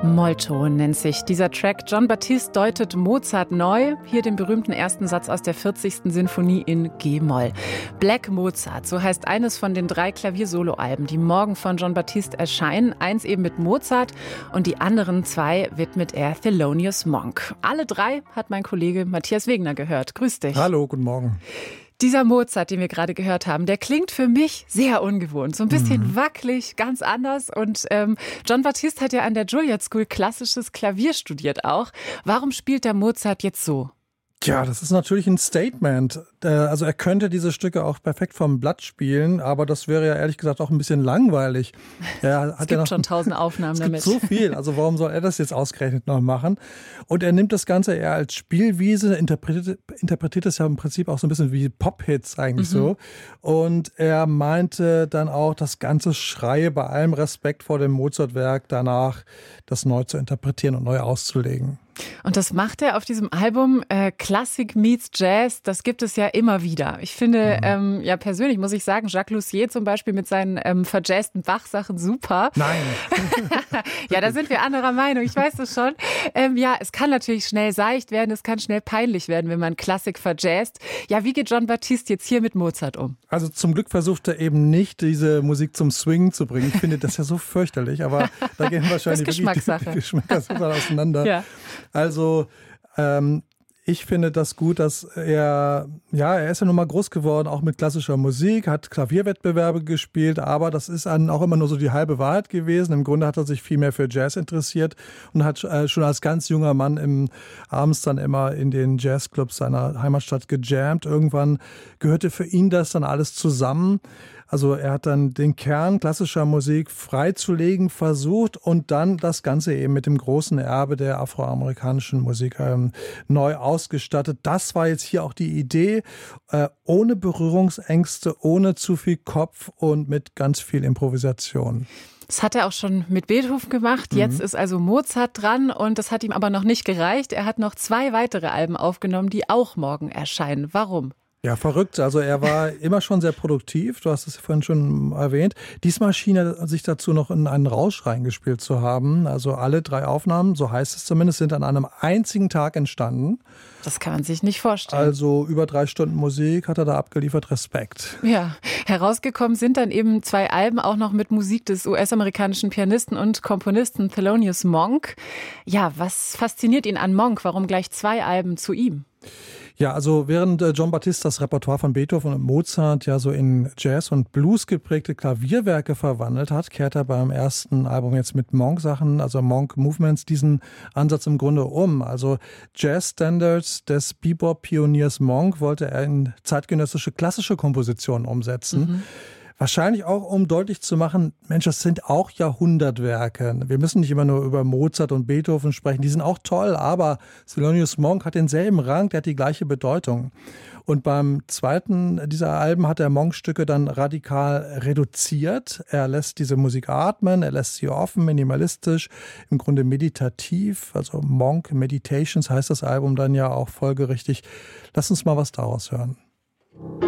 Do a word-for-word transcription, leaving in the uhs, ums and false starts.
Mollton nennt sich dieser Track. Jon Batiste deutet Mozart neu. Hier den berühmten ersten Satz aus der vierzigsten Sinfonie in G-Moll. Black Mozart, so heißt eines von den drei Klaviersoloalben, die morgen von Jon Batiste erscheinen. Eins eben mit Mozart und die anderen zwei widmet er Thelonious Monk. Alle drei hat mein Kollege Matthias Wegner gehört. Grüß dich. Hallo, guten Morgen. Dieser Mozart, den wir gerade gehört haben, der klingt für mich sehr ungewohnt. So ein bisschen mhm. wackelig, ganz anders. Und ähm, Jon Batiste hat ja an der Juilliard School klassisches Klavier studiert auch. Warum spielt der Mozart jetzt so? Ja, das ist natürlich ein Statement. Also er könnte diese Stücke auch perfekt vom Blatt spielen, aber das wäre ja ehrlich gesagt auch ein bisschen langweilig. Er es hat gibt ja noch, schon tausend Aufnahmen es damit. Es gibt so viel, also warum soll er das jetzt ausgerechnet noch machen? Und er nimmt das Ganze eher als Spielwiese, interpretiert, interpretiert es ja im Prinzip auch so ein bisschen wie Pop-Hits eigentlich mhm. so. Und er meinte dann auch, das ganze Schreie bei allem Respekt vor dem Mozart-Werk danach, das neu zu interpretieren und neu auszulegen. Und das macht er auf diesem Album äh, Classic meets Jazz. Das gibt es ja immer wieder. Ich finde, mhm. ähm, ja persönlich muss ich sagen, Jacques Lussier zum Beispiel mit seinen ähm, verjazzten Bach-Sachen super. Nein. Ja, da sind wir anderer Meinung. Ich weiß das schon. Ähm, ja, es kann natürlich schnell seicht werden. Es kann schnell peinlich werden, wenn man Klassik verjazzt. Ja, wie geht Jon Batiste jetzt hier mit Mozart um? Also zum Glück versucht er eben nicht, diese Musik zum Swing zu bringen. Ich finde das ja so fürchterlich, aber da gehen wahrscheinlich das wirklich die, die Geschmäcker auseinander. Ja. Also ähm, ich finde das gut, dass er, ja, er ist ja nun mal groß geworden, auch mit klassischer Musik, hat Klavierwettbewerbe gespielt, aber das ist dann auch immer nur so die halbe Wahrheit gewesen. Im Grunde hat er sich viel mehr für Jazz interessiert und hat äh, schon als ganz junger Mann im, abends dann immer in den Jazzclubs seiner Heimatstadt gejammt. Irgendwann gehörte für ihn das dann alles zusammen. Also er hat dann den Kern klassischer Musik freizulegen versucht und dann das Ganze eben mit dem großen Erbe der afroamerikanischen Musik ähm, neu ausgestattet. Das war jetzt hier auch die Idee, äh, ohne Berührungsängste, ohne zu viel Kopf und mit ganz viel Improvisation. Das hat er auch schon mit Beethoven gemacht. Jetzt mhm. ist also Mozart dran und das hat ihm aber noch nicht gereicht. Er hat noch zwei weitere Alben aufgenommen, die auch morgen erscheinen. Warum? Ja, verrückt. Also er war immer schon sehr produktiv. Du hast es vorhin schon erwähnt. Diesmal schien er sich dazu noch in einen Rausch reingespielt zu haben. Also alle drei Aufnahmen, so heißt es zumindest, sind an einem einzigen Tag entstanden. Das kann man sich nicht vorstellen. Also über drei Stunden Musik hat er da abgeliefert. Respekt. Ja, herausgekommen sind dann eben zwei Alben auch noch mit Musik des U S-amerikanischen Pianisten und Komponisten Thelonious Monk. Ja, was fasziniert ihn an Monk? Warum gleich zwei Alben zu ihm? Ja, also während äh, Jon Batiste das Repertoire von Beethoven und Mozart ja so in Jazz- und Blues geprägte Klavierwerke verwandelt hat, kehrt er beim ersten Album jetzt mit Monk-Sachen, also Monk-Movements, diesen Ansatz im Grunde um. Also Jazz-Standards des Bebop-Pioniers Monk wollte er in zeitgenössische klassische Kompositionen umsetzen. Mhm. Wahrscheinlich auch, um deutlich zu machen, Mensch, das sind auch Jahrhundertwerke. Wir müssen nicht immer nur über Mozart und Beethoven sprechen. Die sind auch toll, aber Thelonious Monk hat denselben Rang, der hat die gleiche Bedeutung. Und beim zweiten dieser Alben hat er Monk-Stücke dann radikal reduziert. Er lässt diese Musik atmen, er lässt sie offen, minimalistisch, im Grunde meditativ. Also Monk Meditations heißt das Album dann ja auch folgerichtig. Lass uns mal was daraus hören.